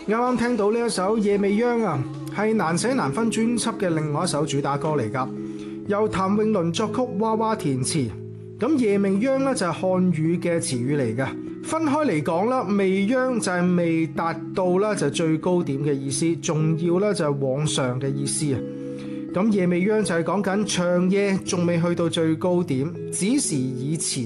啱啱聽到呢一首《夜未央》啊，係難捨難分專輯嘅另外一首主打歌嚟㗎，由譚詠麟作曲，娃娃填詞。咁夜未央咧就係漢語嘅詞語嚟嘅，分開嚟講啦，未央就係未達到啦就最高點嘅意思，仲要咧就係往上嘅意思啊。咁夜未央就係講緊長夜仲未去到最高點，子時已遲。